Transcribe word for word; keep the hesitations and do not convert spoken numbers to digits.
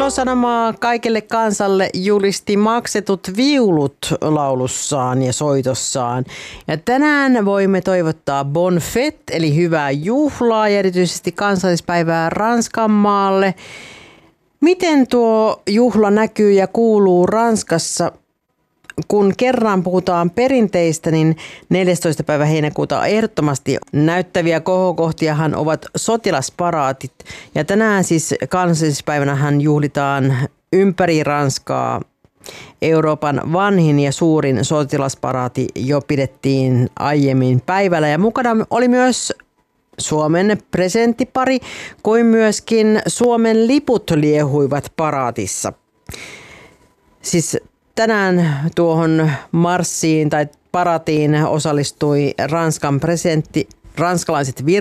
Iso sanomaa kaikelle kansalle julisti maksetut viulut laulussaan ja soitossaan. Ja tänään voimme toivottaa bon fête, eli hyvää juhlaa ja erityisesti kansallispäivää Ranskanmaalle. Miten tuo juhla näkyy ja kuuluu Ranskassa? Kun kerran puhutaan perinteistä, niin neljästoista päivä heinäkuuta ehdottomasti näyttäviä kohokohtiahan ovat sotilasparaatit. Ja tänään siis kansallispäivänähän juhlitaan ympäri Ranskaa. Euroopan vanhin ja suurin sotilasparaati jo pidettiin aiemmin päivällä ja mukana oli myös Suomen presidenttipari, kuin myöskin Suomen liput liehuivat paraatissa. Siis tänään tuohon marssiin tai paraatiin osallistui Ranskan presidentti, ranskalaiset vir-